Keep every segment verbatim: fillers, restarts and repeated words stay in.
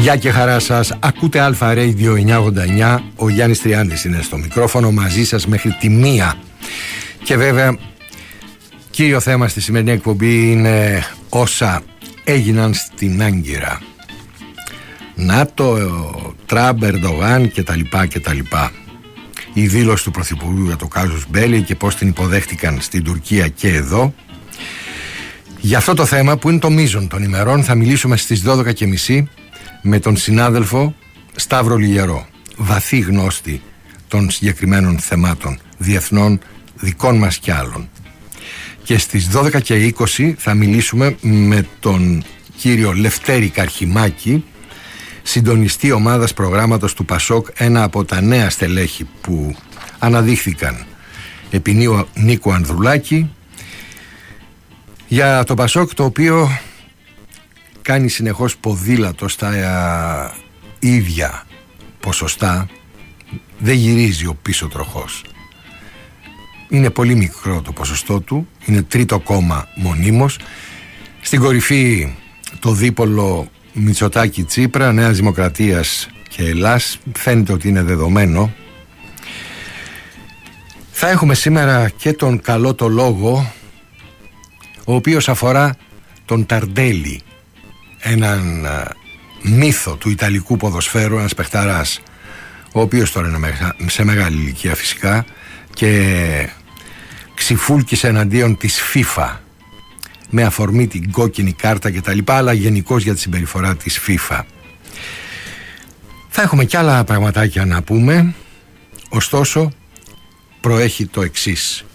Γεια και χαρά σας, ακούτε Αλφα Radio εννιακόσια ογδόντα εννιά. Ο Γιάννης Τριάντης είναι στο μικρόφωνο, μαζί σας μέχρι τη μία. Και βέβαια κύριο θέμα στη σημερινή εκπομπή είναι όσα έγιναν στην Άγκυρα. ΝΑΤΟ, Τραμπ, Ερντογάν κτλ. κτλ. Η δήλωση του Πρωθυπουργού για το κάζους Μπέλι και πώς την υποδέχτηκαν στην Τουρκία και εδώ. Για αυτό το θέμα που είναι το μείζον των ημερών θα μιλήσουμε στις δώδεκα και μισή με τον συνάδελφο Σταύρο Λιγερό, βαθύ γνώστη των συγκεκριμένων θεμάτων διεθνών, δικών μας κι άλλων. Και στις δώδεκα και είκοσι θα μιλήσουμε με τον κύριο Λευτέρη Καρχημάκη, συντονιστή ομάδας προγράμματος του Πασόκ, ένα από τα νέα στελέχη που αναδείχθηκαν επί Νίκου Ανδρουλάκη, για το Πασόκ, το οποίο κάνει συνεχώς ποδήλατο στα ίδια ποσοστά, δεν γυρίζει ο πίσω τροχός. Είναι πολύ μικρό το ποσοστό του, είναι τρίτο κόμμα μονίμως. Στην κορυφή το δίπολο Μητσοτάκη Τσίπρα, Νέας Δημοκρατίας και Ελλάς, φαίνεται ότι είναι δεδομένο. Θα έχουμε σήμερα και τον καλό το λόγο, ο οποίος αφορά τον Ταρντέλη, έναν μύθο του ιταλικού ποδοσφαίρου, ένας παιχταράς, ο οποίος τώρα είναι σε μεγάλη ηλικία φυσικά και ξυφούλκησε εναντίον της FIFA με αφορμή την κόκκινη κάρτα και τα λοιπά, αλλά γενικώς για τη συμπεριφορά της FIFA. Θα έχουμε κι άλλα πραγματάκια να πούμε, ωστόσο προέχει το εξής.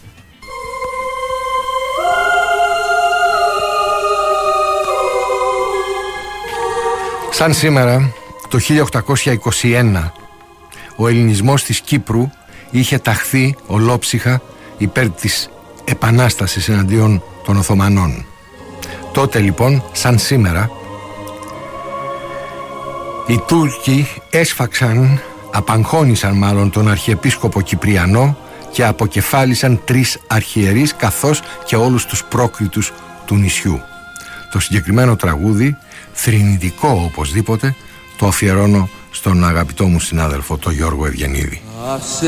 Σαν σήμερα το χίλια οκτακόσια είκοσι ένα ο ελληνισμός της Κύπρου είχε ταχθεί ολόψυχα υπέρ της επανάστασης εναντίον των Οθωμανών. Τότε λοιπόν, σαν σήμερα, οι Τούρκοι έσφαξαν, απαγχώνησαν μάλλον τον Αρχιεπίσκοπο Κυπριανό και αποκεφάλισαν τρεις αρχιερείς καθώς και όλους τους πρόκριτους του νησιού. Το συγκεκριμένο τραγούδι, θρηνητικό οπωσδήποτε, το αφιερώνω στον αγαπητό μου συνάδελφο, τον Γιώργο Ευγενίδη.